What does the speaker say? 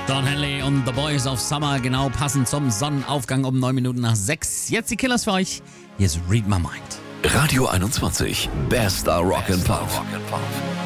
Don Henley und The Boys of Summer, genau passend zum Sonnenaufgang um 9 Minuten nach 6. Jetzt die Killers für euch. Hier ist Read My Mind. Radio 21, bester Rock and Pop.